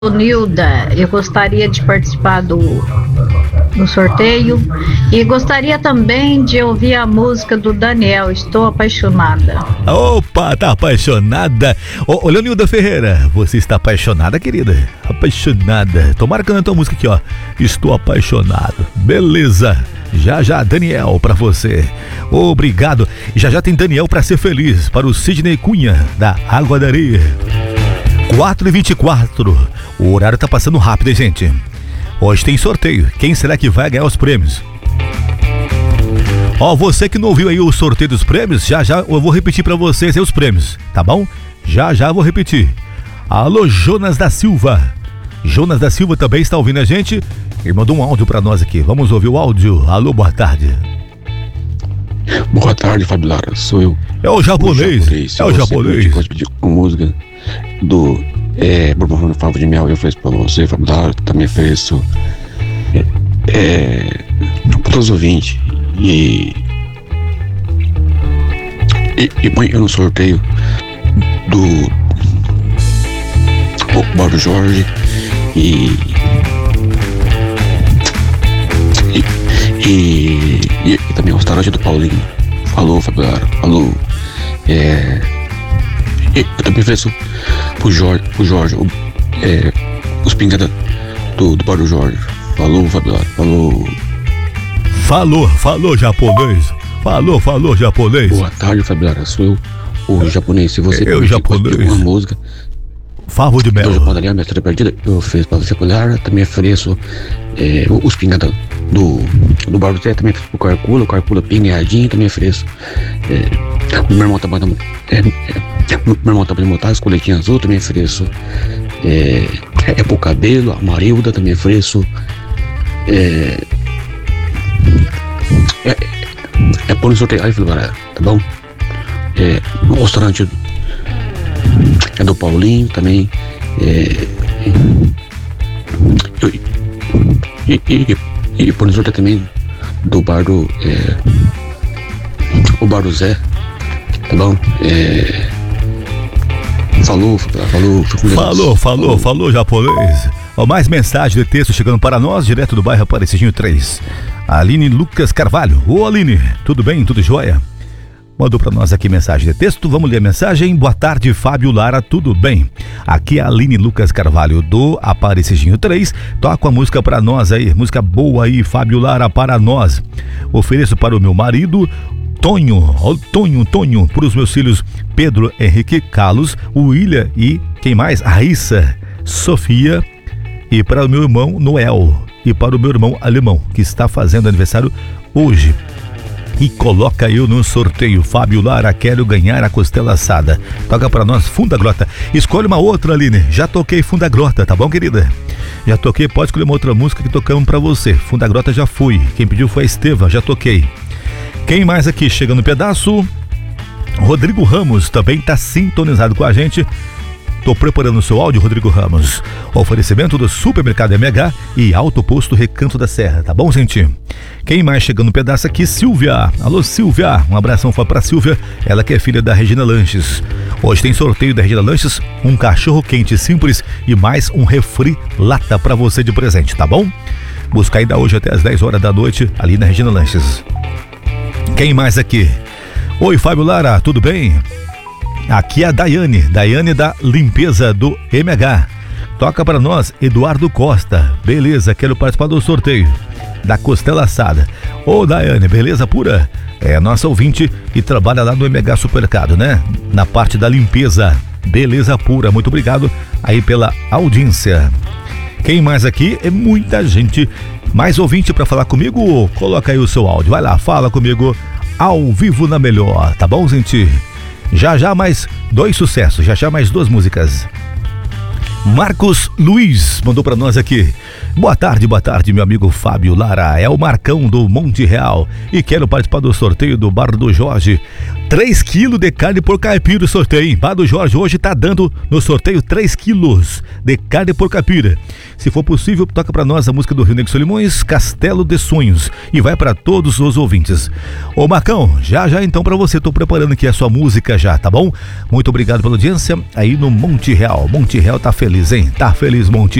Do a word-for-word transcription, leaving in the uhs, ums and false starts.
Nilda, eu gostaria de participar do, do sorteio e gostaria também de ouvir a música do Daniel, Estou Apaixonada. Opa, tá apaixonada? Ô, ô Leonilda Ferreira, você está apaixonada, querida? Apaixonada. Tô marcando a tua música aqui, ó. Estou apaixonado. Beleza. Já já, Daniel, pra você. Obrigado. E já já tem Daniel pra ser feliz, para o Sidney Cunha, da Água da Areia. quatro e vinte e quatro. O horário tá passando rápido, hein, gente? Hoje tem sorteio. Quem será que vai ganhar os prêmios? Ó, você que não ouviu aí o sorteio dos prêmios, já já eu vou repetir pra vocês aí os prêmios, tá bom? Já já vou repetir. Alô, Jonas da Silva. Jonas da Silva também está ouvindo a gente e mandou um áudio pra nós aqui. Vamos ouvir o áudio. Alô, boa tarde. Boa tarde, Fábio Lara. Sou eu. É o japonês. O japonês. É o japonês. Eu gosto de pedir uma música do é, Bruno Favo de Mel. Eu ofereço pra você, Fábio Lara. Também ofereço é, é, para todos os ouvintes. E, e, e põe eu no sorteio do o Mauro Jorge e e, e, e, e também o restaurante do Paulinho. Falou, Fábio Lara. Falou. É, eu também ofereço pro Jorge, pro Jorge o, é, os pingadas do, do Bar do Jorge. Falou, Fábio Lara. Falou. Falou, falou, japonês. Falou, falou, japonês. Boa tarde, Fábio Lara. Sou eu, o japonês. Se você eu, japonês. uma música, Favo de Mel. Eu já pode minha história perdida. Eu ofereço pra você, Fábio Lara. Também ofereço é, os pingadas do, do Bar do Zé. Também ofereço o Carcula, o Carcula Pinga e Radinho. Também ofereço. É, o meu irmão tá mandando. É, é, meu irmão tá mandando montar as coletinhas azul. Também ofereço. É, é pro cabelo, a Marilda. Também ofereço. É. É, é pôr no sorteio aí, Fábio Lara, tá bom? É, no restaurante é do Paulinho também. É, eu, e, e, e pôr no sorteio também do bar do. É, o Bar do Zé, tá bom? É, falou, falou, falou, falou, falou, japonês. Ó, mais mensagem de texto chegando para nós, direto do bairro Aparecidinho três. Aline Lucas Carvalho. Ô Aline, tudo bem? Tudo jóia? Mandou para nós aqui mensagem de texto. Vamos ler a mensagem. Boa tarde, Fábio Lara, tudo bem? Aqui é a Aline Lucas Carvalho do Aparecidinho três. Toca a música para nós aí, música boa aí, Fábio Lara, para nós. Ofereço para o meu marido Tonho, ó, Tonho, Tonho, para os meus filhos Pedro, Henrique, Carlos, William e quem mais? Raíssa, Sofia, e para o meu irmão Noel e para o meu irmão Alemão, que está fazendo aniversário hoje. E coloca eu no sorteio. Fábio Lara, quero ganhar a costela assada. Toca para nós Funda Grota. Escolhe uma outra, Aline. Já toquei Funda Grota, tá bom, querida? Já toquei, pode escolher uma outra música que tocamos para você. Funda Grota já fui. Quem pediu foi a Esteva, já toquei. Quem mais aqui chega no pedaço? Rodrigo Ramos também está sintonizado com a gente. Tô preparando o seu áudio, Rodrigo Ramos. Oferecimento do Supermercado M H e Alto Posto Recanto da Serra, tá bom, gente? Quem mais chegando no pedaço aqui? Silvia. Alô, Silvia. Um abração para Silvia, ela que é filha da Regina Lanches. Hoje tem sorteio da Regina Lanches, um cachorro quente simples e mais um refri lata para você de presente, tá bom? Busca ainda hoje até as dez horas da noite ali na Regina Lanches. Quem mais aqui? Oi, Fábio Lara, tudo bem? Aqui é a Daiane, Daiane da Limpeza do M H. Toca para nós, Eduardo Costa. Beleza, quero participar do sorteio da costela assada. Ô Daiane, beleza pura? É nossa ouvinte e trabalha lá no M H Supermercado, né? Na parte da limpeza. Beleza pura, muito obrigado aí pela audiência. Quem mais aqui? É muita gente. Mais ouvinte para falar comigo? Coloca aí o seu áudio, vai lá, fala comigo ao vivo na melhor, tá bom, gente? Já já mais dois sucessos, já já mais duas músicas. Marcos Luiz mandou pra nós aqui. Boa tarde, boa tarde, meu amigo Fábio Lara. É o Marcão do Monte Real e quero participar do sorteio do Bar do Jorge. três quilos de carne por caipira o sorteio, hein? Bar do Jorge hoje tá dando no sorteio três quilos de carne por caipira. Se for possível, toca pra nós a música do Rio Negro Solimões, Castelo de Sonhos, e vai pra todos os ouvintes. Ô Marcão, já já então pra você, tô preparando aqui a sua música já, tá bom? Muito obrigado pela audiência aí no Monte Real. Monte Real tá feliz, hein? Tá feliz, Monte